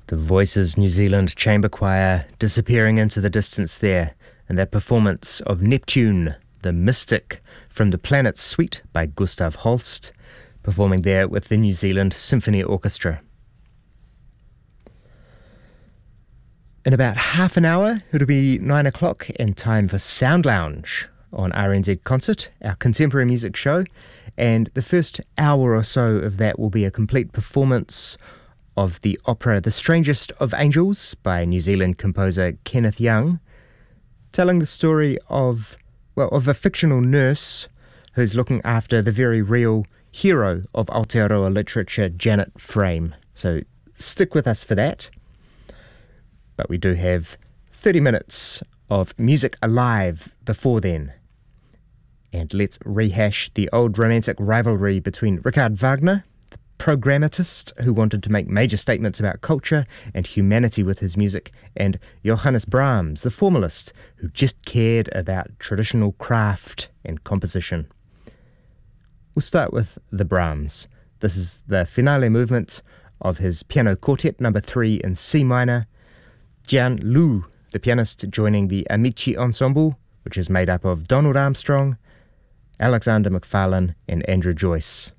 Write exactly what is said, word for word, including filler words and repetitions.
The Voices New Zealand Chamber Choir disappearing into the distance there in their performance of Neptune, the Mystic, from the Planet Suite by Gustav Holst, performing there with the New Zealand Symphony Orchestra. In about half an hour, it'll be nine o'clock and time for Sound Lounge on R N Z Concert, our contemporary music show, and the first hour or so of that will be a complete performance of the opera The Strangest of Angels by New Zealand composer Kenneth Young, telling the story of, well, of a fictional nurse who's looking after the very real hero of Aotearoa literature, Janet Frame. So stick with us for that. But we do have thirty minutes of music alive before then. And let's rehash the old romantic rivalry between Richard Wagner, the programmatist who wanted to make major statements about culture and humanity with his music, and Johannes Brahms, the formalist who just cared about traditional craft and composition. We'll start with the Brahms. This is the finale movement of his piano quartet number three in C minor. Jian Liu, the pianist, joining the Amici Ensemble, which is made up of Donald Armstrong, Alexander McFarlane and Andrew Joyce.